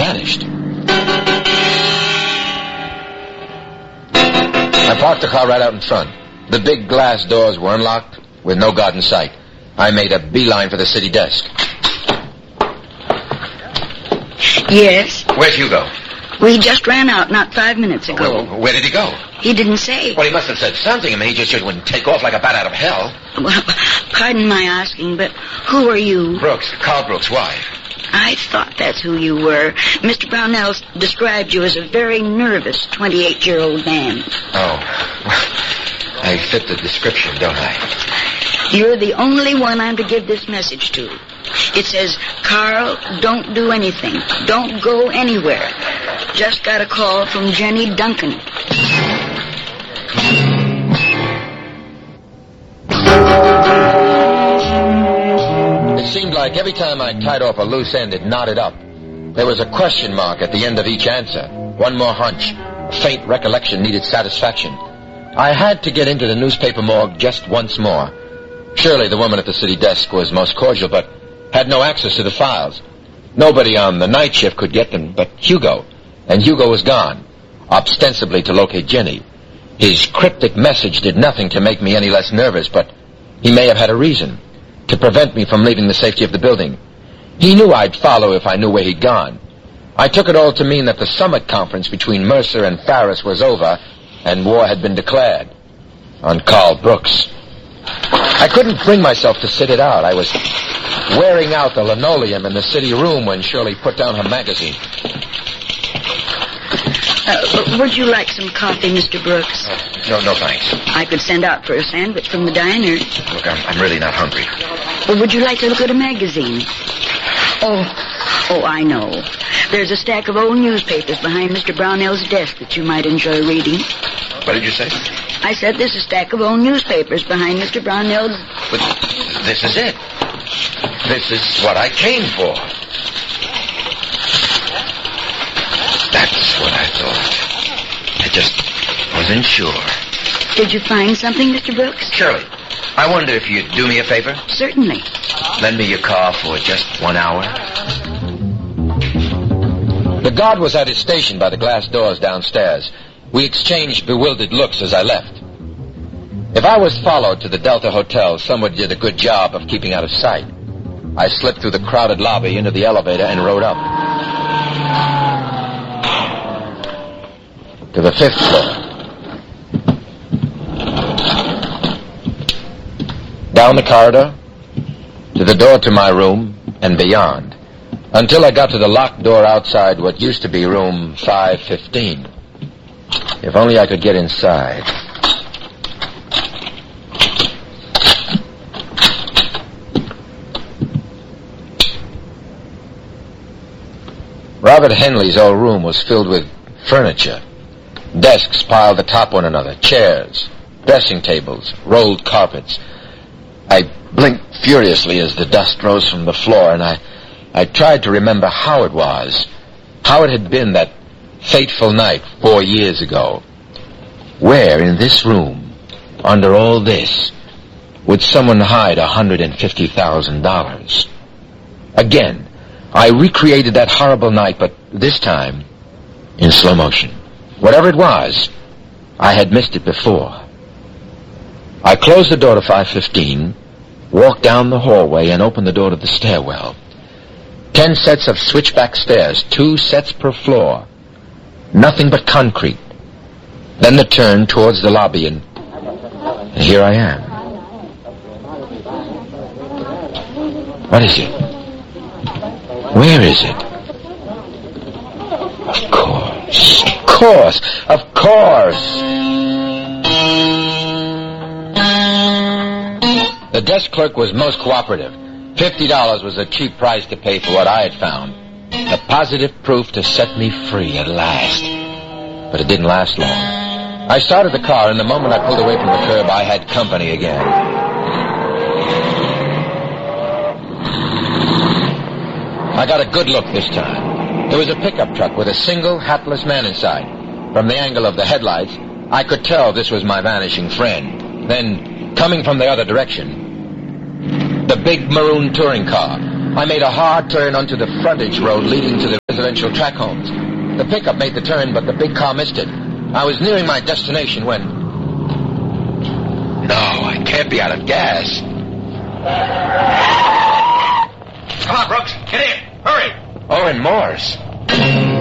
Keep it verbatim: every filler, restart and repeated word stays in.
vanished. I parked the car right out in front. The big glass doors were unlocked with no guard in sight. I made a beeline for the city desk. Yes? Where's Hugo? Well, he just ran out not five minutes ago. Where, where did he go? He didn't say. Well, he must have said something. I mean, he just wouldn't take off like a bat out of hell. Well, pardon my asking, but who are you? Brooks. Carl Brooks. Why? I thought that's who you were. Mister Brownell described you as a very nervous twenty-eight-year-old man. Oh. I fit the description, don't I? You're the only one I'm to give this message to. It says, Carl, don't do anything. Don't go anywhere. Just got a call from Jenny Duncan. It seemed like every time I tied off a loose end, it knotted up. There was a question mark at the end of each answer. One more hunch. A faint recollection needed satisfaction. I had to get into the newspaper morgue just once more. Surely the woman at the city desk was most cordial, but had no access to the files. Nobody on the night shift could get them but Hugo. And Hugo was gone, ostensibly to locate Jenny. His cryptic message did nothing to make me any less nervous, but he may have had a reason to prevent me from leaving the safety of the building. He knew I'd follow if I knew where he'd gone. I took it all to mean that the summit conference between Mercer and Farris was over and war had been declared on Carl Brooks. I couldn't bring myself to sit it out. I was wearing out the linoleum in the city room when Shirley put down her magazine. Uh, would you like some coffee, Mister Brooks? Uh, no, no, thanks. I could send out for a sandwich from the diner. Look, I'm, I'm really not hungry. Well, would you like to look at a magazine? Oh, oh, I know. There's a stack of old newspapers behind Mister Brownell's desk that you might enjoy reading. What did you say? I said there's a stack of old newspapers behind Mister Brownell's... But this is it. This is what I came for. That's what I thought. I just wasn't sure. Did you find something, Mister Brooks? Shirley, I wonder if you'd do me a favor? Certainly. Lend me your car for just one hour. The guard was at his station by the glass doors downstairs. We exchanged bewildered looks as I left. If I was followed to the Delta Hotel, someone did a good job of keeping out of sight. I slipped through the crowded lobby into the elevator and rode up to the fifth floor. Down the corridor, to the door to my room, and beyond, until I got to the locked door outside what used to be room five fifteen. If only I could get inside. Robert Henley's old room was filled with furniture. Desks piled atop one another, chairs, dressing tables, rolled carpets. I blinked furiously as the dust rose from the floor, and I, I tried to remember how it was, how it had been that fateful night four years ago. Where in this room, under all this, would someone hide one hundred fifty thousand dollars? Again, I recreated that horrible night, but this time in slow motion. Whatever it was, I had missed it before. I closed the door to five fifteen, walked down the hallway, and opened the door to the stairwell. Ten sets of switchback stairs, two sets per floor. Nothing but concrete. Then the turn towards the lobby, and, and here I am. What is it? Where is it? Of course. Of course. Of course. The desk clerk was most cooperative. Fifty dollars was a cheap price to pay for what I had found. A positive proof to set me free at last. But it didn't last long. I started the car, and the moment I pulled away from the curb, I had company again. I got a good look this time. It was a pickup truck with a single, hatless man inside. From the angle of the headlights, I could tell this was my vanishing friend. Then, coming from the other direction, the big maroon touring car. I made a hard turn onto the frontage road leading to the residential track homes. The pickup made the turn, but the big car missed it. I was nearing my destination when... No, I can't be out of gas. Come on, Brooks. Get in. Hurry. Owen Morse.